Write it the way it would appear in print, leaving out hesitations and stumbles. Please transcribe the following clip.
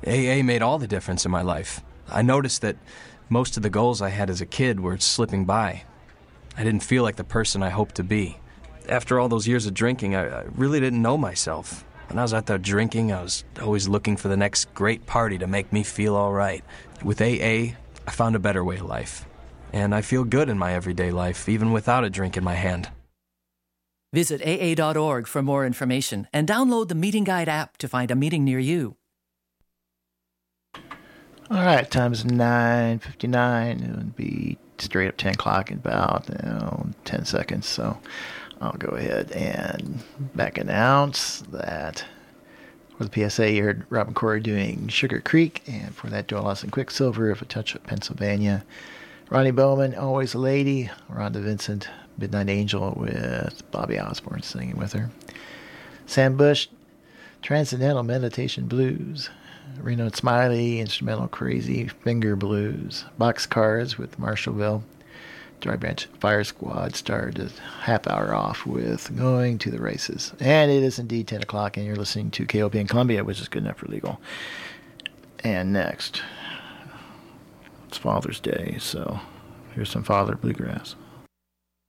AA made all the difference in my life. I noticed that most of the goals I had as a kid were slipping by. I didn't feel like the person I hoped to be. After all those years of drinking, I really didn't know myself. When I was out there drinking, I was always looking for the next great party to make me feel all right. With AA, I found a better way of life. And I feel good in my everyday life, even without a drink in my hand. Visit AA.org for more information and download the Meeting Guide app to find a meeting near you. All right, time is 9:59. It would be straight up 10 o'clock in about 10 seconds. So I'll go ahead and back announce that for the PSA, you heard Robin Corey doing Sugar Creek, and for that, Joel Lawson Quicksilver of A Touch of Pennsylvania. Ronnie Bowman, Always a Lady. Rhonda Vincent, Midnight Angel, with Bobby Osborne singing with her. Sam Bush, Transcendental Meditation Blues. Reno and Smiley, Instrumental Crazy Finger Blues. Boxcars with Marshallville. Dry Branch Fire Squad started a half hour off with Going to the Races. And it is indeed 10 o'clock, and you're listening to KOP in Columbia, which is good enough for legal. And next, it's Father's Day, so here's some Father Bluegrass.